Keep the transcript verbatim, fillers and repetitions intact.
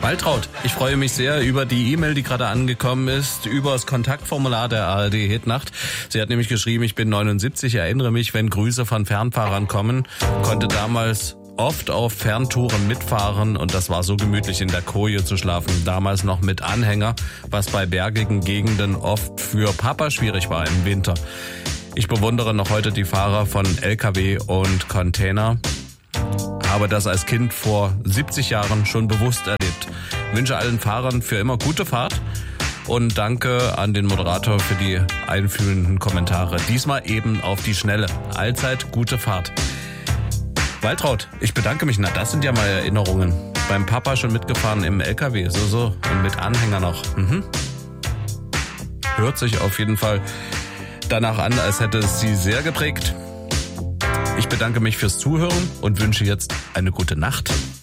Waltraud, ich freue mich sehr über die E-Mail, die gerade angekommen ist, über das Kontaktformular der A R D Hitnacht. Sie hat nämlich geschrieben, ich bin neunundsiebzig, erinnere mich, wenn Grüße von Fernfahrern kommen, konnte damals oft auf Ferntouren mitfahren und das war so gemütlich in der Koje zu schlafen, damals noch mit Anhänger, was bei bergigen Gegenden oft für Papa schwierig war im Winter. Ich bewundere noch heute die Fahrer von L K W und Container, habe das als Kind vor siebzig Jahren schon bewusst erlebt. Wünsche allen Fahrern für immer gute Fahrt und danke an den Moderator für die einfühlenden Kommentare. Diesmal eben auf die Schnelle. Allzeit gute Fahrt. Waltraud, ich bedanke mich. Na, das sind ja mal Erinnerungen. Beim Papa schon mitgefahren im L K W, so, so. Und mit Anhänger noch. Mhm. Hört sich auf jeden Fall danach an, als hätte es Sie sehr geprägt. Ich bedanke mich fürs Zuhören und wünsche jetzt eine gute Nacht.